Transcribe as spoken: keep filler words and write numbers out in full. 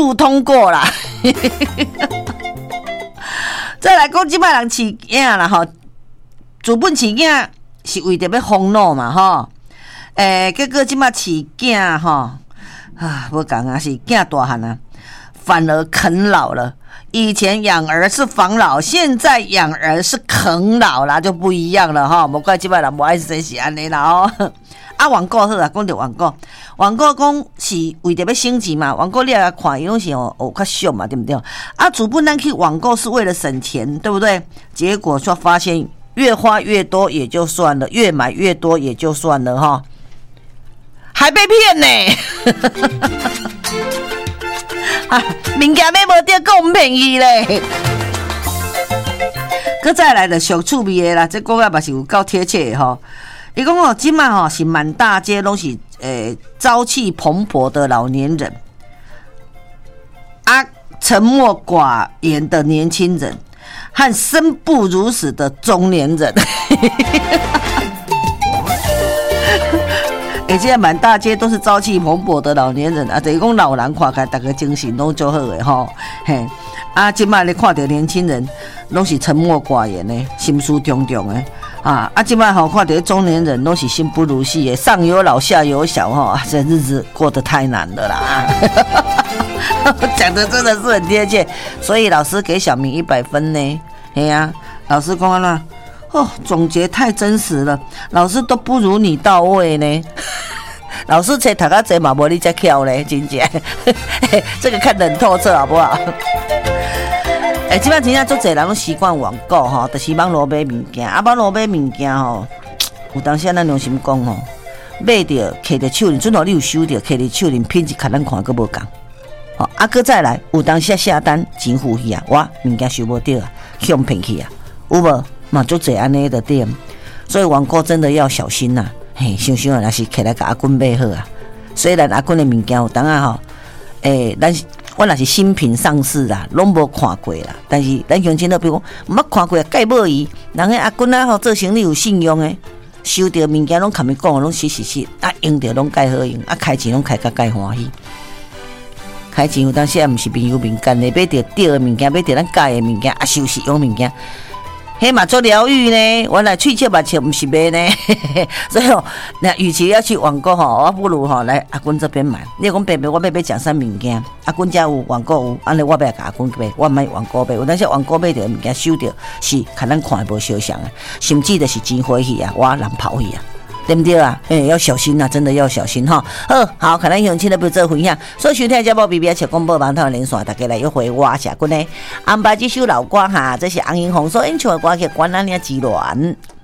速通过啦。再来讲，即摆人饲囝啦吼，自本饲囝是为着要防老嘛吼。诶、欸，结果即摆饲囝吼啊，无讲啊，是囝大汉啊，反而啃老了。以前养儿是防老，现在养儿是啃老啦，就不一样了哈。无怪即摆人无爱生是安尼啦哦。啊，网购好啊，讲到网购，网购讲是为着要升级嘛。网购你来看，伊拢是哦哦较俗嘛，对不对？啊，主本咱去网购是为了省钱，对不对？结果就发现越花越多也就算了，越买越多也就算了哈，还被骗呢。啊，物件买无着，讲便宜咧。搁再来的上趣味的啦，这个也嘛是有够贴切的吼。伊讲哦，即卖吼是满大街拢是诶朝气蓬勃的老年人，啊，沉默寡言的年轻人，和生不如死的中年人。而且满大街都是朝气蓬勃的老年人啊，等于讲老人看起来大家精神拢足好的吼，嘿，啊，即摆你看到年轻人拢是沉默寡言的，心思重重的。啊！啊！即摆吼看到中年人都是心不如死的，上有老下有小哈，这日子过得太难了啦！讲的真的是很贴切，所以老师给小明一百分呢。哎呀、啊，老师讲啦，哦，总结太真实了，老师都不如你到位呢。老师才读较济嘛，无你遮巧咧，真正，这个看得很透彻，好不好？诶、欸，即摆真正足侪人拢习惯网购吼，就是网络买物件，啊，网络买物件吼，有当时咱良心讲吼，买着摕着手里，准哦你有收着摕着手里，品质较咱看佫无共，吼，啊，佫再来，有当时下单钱付去啊，哇，物件收无着啊，向骗去啊，有无？嘛足侪安尼的店，所以网购真的要小心呐、啊。嘿，想想啊，若是起来甲阿君买好啊，虽然阿君的物件有当啊吼，诶、欸，咱。我若是新品上市啦，拢无看过啦。但是咱乡亲都比如讲，毋捌看过，介无伊。人迄阿君啊吼，做生意有信用诶，收到物件拢甲咪讲，拢实实实，啊用着拢介好用，啊开钱拢开甲介欢喜。开钱有当时也毋是民有民间的，买着对的物件，买着咱介的物件，啊收实用物件。迄嘛做疗愈呢，原来喙切目切不是买呢，所以哦，那与其要去网购吼，我不如吼来阿君这边买。你讲白白，我要买讲啥物件？阿君家有网购有，安尼我不要甲阿君买，我买网购买。有当时网购买着物件收着是，看咱看无相像啊，甚至就是真欢喜啊，我人跑去啊。对不对啊？哎、欸，要小心啊，真的要小心哈。好，好，可能乡亲都不做分享，所以收听节目 B B 切广播网台连线，大家来一回我下君呢。安排这首老歌哈，这是洪英红所演唱的歌曲《关咱俩之恋》。